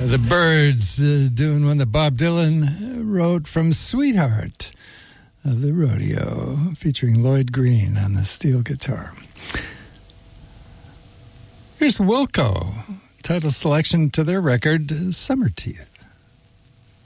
The Byrds doing one that Bob Dylan wrote from Sweetheart of the Rodeo, featuring Lloyd Green on the steel guitar. Here's Wilco, title selection to their record, Summer Teeth.